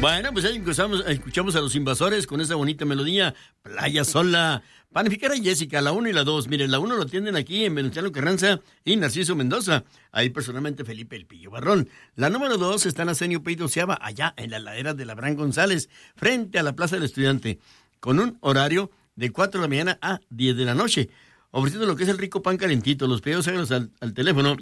Bueno, pues ahí escuchamos a Los Invasores con esa bonita melodía, Playa Sola. Panificar a Jessica, la 1 y la 2. Miren, la 1 lo tienden aquí en Venustiano Carranza y Narciso Mendoza. Ahí personalmente Felipe El Pillo Barrón. La número 2 está en Arsenio Peito Seaba, allá en la ladera de Abraham González, frente a la Plaza del Estudiante, con un horario de 4 de la mañana a 10 de la noche. Ofreciendo lo que es el rico pan calentito. Los pedidos háganlos al teléfono